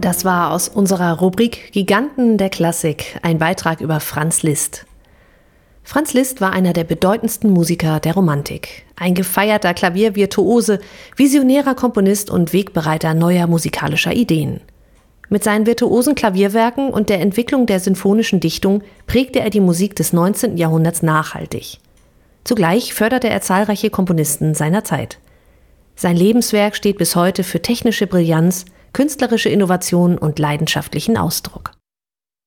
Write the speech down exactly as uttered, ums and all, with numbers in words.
Das war aus unserer Rubrik Giganten der Klassik ein Beitrag über Franz Liszt. Franz Liszt war einer der bedeutendsten Musiker der Romantik. Ein gefeierter Klaviervirtuose, visionärer Komponist und Wegbereiter neuer musikalischer Ideen. Mit seinen virtuosen Klavierwerken und der Entwicklung der sinfonischen Dichtung prägte er die Musik des neunzehnten Jahrhunderts nachhaltig. Zugleich förderte er zahlreiche Komponisten seiner Zeit. Sein Lebenswerk steht bis heute für technische Brillanz, künstlerische Innovation und leidenschaftlichen Ausdruck.